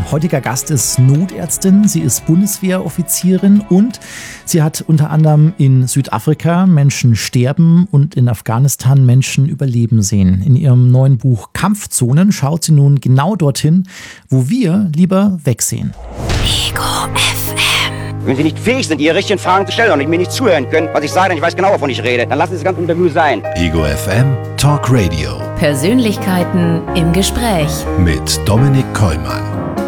heutiger Gast ist Notärztin, sie ist Bundeswehroffizierin und sie hat unter anderem in Südafrika Menschen sterben und in Afghanistan Menschen überleben sehen. In ihrem neuen Buch Kampfzonen schaut sie nun genau dorthin, wo wir lieber wegsehen. Ego FM. Wenn Sie nicht fähig sind, Ihre richtigen Fragen zu stellen und mir nicht zuhören können, was ich sage, denn ich weiß genau, wovon ich rede, dann lassen Sie das ganze Interview sein. Ego FM Talk Radio. Persönlichkeiten im Gespräch. Mit Dominik Kollmann.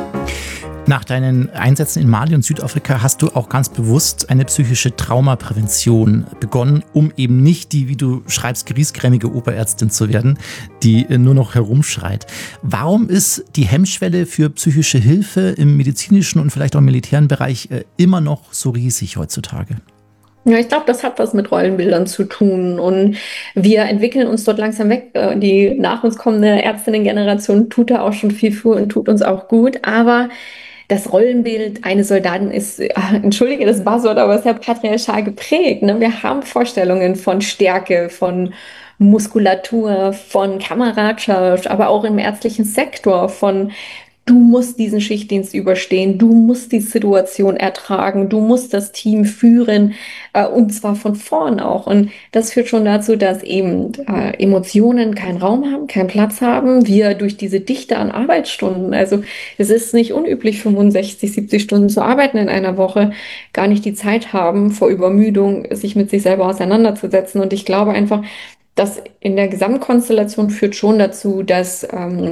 Nach deinen Einsätzen in Mali und Südafrika hast du auch ganz bewusst eine psychische Traumaprävention begonnen, um eben nicht die, wie du schreibst, griesgrämige Oberärztin zu werden, die nur noch herumschreit. Warum ist die Hemmschwelle für psychische Hilfe im medizinischen und vielleicht auch im militären Bereich immer noch so riesig heutzutage? Ja, ich glaube, das hat was mit Rollenbildern zu tun und wir entwickeln uns dort langsam weg. Die nach uns kommende Ärztinnengeneration tut da auch schon viel für und tut uns auch gut, aber das Rollenbild eines Soldaten ist, entschuldige das Buzzword, aber ist ja patriarchal geprägt. Ne? Wir haben Vorstellungen von Stärke, von Muskulatur, von Kameradschaft, aber auch im ärztlichen Sektor von du musst diesen Schichtdienst überstehen, du musst die Situation ertragen, du musst das Team führen und zwar von vorn auch. Und das führt schon dazu, dass eben Emotionen keinen Raum haben, keinen Platz haben. Wir durch diese Dichte an Arbeitsstunden, also es ist nicht unüblich, 65, 70 Stunden zu arbeiten in einer Woche, gar nicht die Zeit haben, vor Übermüdung sich mit sich selber auseinanderzusetzen. Und ich glaube einfach, das in der Gesamtkonstellation führt schon dazu, dass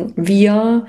wir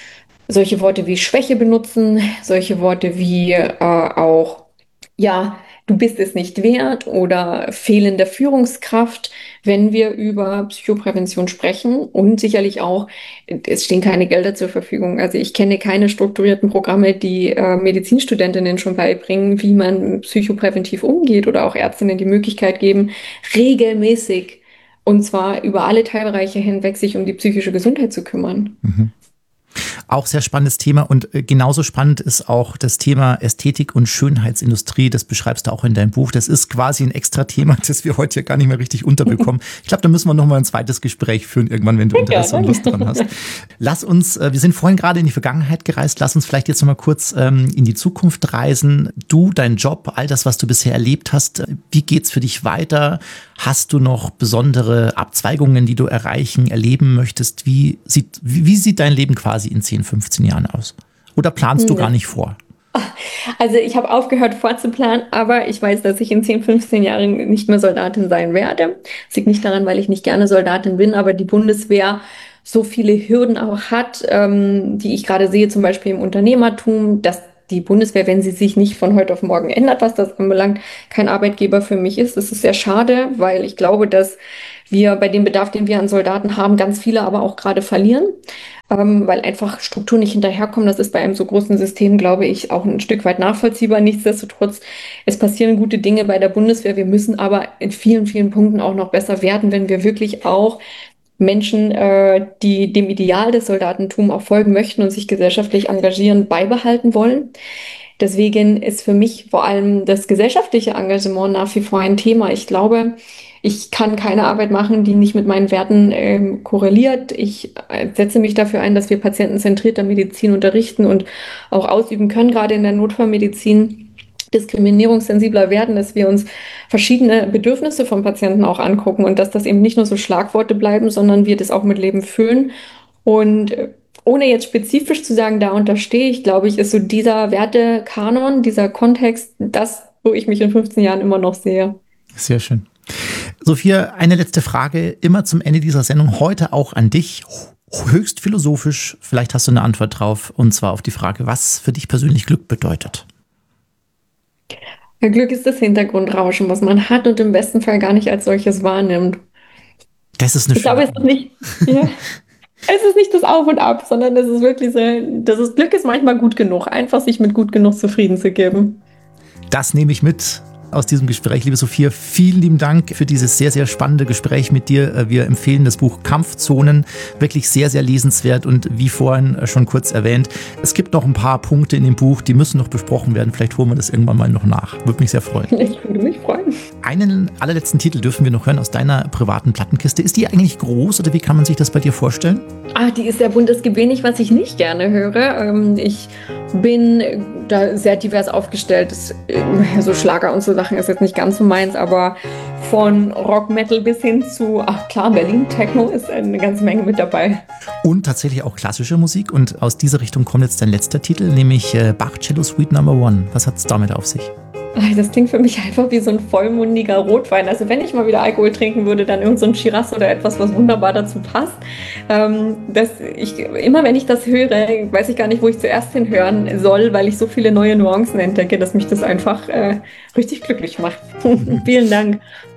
solche Worte wie Schwäche benutzen, solche Worte wie auch, ja, du bist es nicht wert oder fehlende Führungskraft, wenn wir über Psychoprävention sprechen und sicherlich auch, es stehen keine Gelder zur Verfügung. Also ich kenne keine strukturierten Programme, die Medizinstudentinnen schon beibringen, wie man psychopräventiv umgeht oder auch Ärztinnen die Möglichkeit geben, regelmäßig und zwar über alle Teilbereiche hinweg sich um die psychische Gesundheit zu kümmern. Mhm. Auch sehr spannendes Thema und genauso spannend ist auch das Thema Ästhetik und Schönheitsindustrie. Das beschreibst du auch in deinem Buch. Das ist quasi ein extra Thema, das wir heute hier gar nicht mehr richtig unterbekommen. Ich glaube, da müssen wir nochmal ein zweites Gespräch führen irgendwann, wenn du Interesse und Lust dran hast. Lass uns, wir sind vorhin gerade in die Vergangenheit gereist, lass uns vielleicht jetzt nochmal kurz in die Zukunft reisen. Du, dein Job, all das, was du bisher erlebt hast, wie geht's für dich weiter? Hast du noch besondere Abzweigungen, die du erleben möchtest? Wie sieht dein Leben quasi in 10, 15 Jahren aus? Oder planst du gar nicht vor? Also ich habe aufgehört vorzuplanen, aber ich weiß, dass ich in 10, 15 Jahren nicht mehr Soldatin sein werde. Das liegt nicht daran, weil ich nicht gerne Soldatin bin, aber die Bundeswehr so viele Hürden auch hat, die ich gerade sehe, zum Beispiel im Unternehmertum, dass die Bundeswehr, wenn sie sich nicht von heute auf morgen ändert, was das anbelangt, kein Arbeitgeber für mich ist. Das ist sehr schade, weil ich glaube, dass wir bei dem Bedarf, den wir an Soldaten haben, ganz viele aber auch gerade verlieren, weil einfach Strukturen nicht hinterherkommen. Das ist bei einem so großen System, glaube ich, auch ein Stück weit nachvollziehbar. Nichtsdestotrotz, es passieren gute Dinge bei der Bundeswehr. Wir müssen aber in vielen, vielen Punkten auch noch besser werden, wenn wir wirklich auch Menschen, die dem Ideal des Soldatentums auch folgen möchten und sich gesellschaftlich engagieren, beibehalten wollen. Deswegen ist für mich vor allem das gesellschaftliche Engagement nach wie vor ein Thema. Ich glaube, ich kann keine Arbeit machen, die nicht mit meinen Werten korreliert. Ich setze mich dafür ein, dass wir patientenzentrierter Medizin unterrichten und auch ausüben können, gerade in der Notfallmedizin. Diskriminierungssensibler werden, dass wir uns verschiedene Bedürfnisse von Patienten auch angucken und dass das eben nicht nur so Schlagworte bleiben, sondern wir das auch mit Leben füllen. Und ohne jetzt spezifisch zu sagen, da unterstehe ich, glaube ich, ist so dieser Wertekanon, dieser Kontext, das, wo ich mich in 15 Jahren immer noch sehe. Sehr schön. Sophia, eine letzte Frage, immer zum Ende dieser Sendung, heute auch an dich. Höchst philosophisch, vielleicht hast du eine Antwort drauf, und zwar auf die Frage, was für dich persönlich Glück bedeutet. Glück ist das Hintergrundrauschen, was man hat und im besten Fall gar nicht als solches wahrnimmt. Das ist eine Ich glaube, es ist nicht, ja, es ist nicht das Auf und Ab, sondern es ist wirklich so, Glück ist manchmal gut genug, einfach sich mit gut genug zufrieden zu geben. Das nehme ich mit aus diesem Gespräch, liebe Sophia. Vielen lieben Dank für dieses sehr, sehr spannende Gespräch mit dir. Wir empfehlen das Buch Kampfzonen, wirklich sehr, sehr lesenswert und wie vorhin schon kurz erwähnt, es gibt noch ein paar Punkte in dem Buch, die müssen noch besprochen werden. Vielleicht holen wir das irgendwann mal noch nach. Würde mich sehr freuen. Ich würde mich freuen. Einen allerletzten Titel dürfen wir noch hören aus deiner privaten Plattenkiste. Ist die eigentlich groß oder wie kann man sich das bei dir vorstellen? Die ist sehr bunt. Es gibt wenig, was ich nicht gerne höre. Ich bin da sehr divers aufgestellt. So Schlager und so Sachen ist jetzt nicht ganz so meins, aber von Rock, Metal bis hin zu, Berlin Techno ist eine ganze Menge mit dabei. Und tatsächlich auch klassische Musik. Und aus dieser Richtung kommt jetzt dein letzter Titel, nämlich Bach Cello Suite No. 1. Was hat es damit auf sich? Das klingt für mich einfach wie so ein vollmundiger Rotwein. Also wenn ich mal wieder Alkohol trinken würde, dann irgend so ein Shiraz oder etwas, was wunderbar dazu passt. Immer wenn ich das höre, weiß ich gar nicht, wo ich zuerst hinhören soll, weil ich so viele neue Nuancen entdecke, dass mich das einfach richtig glücklich macht. Vielen Dank.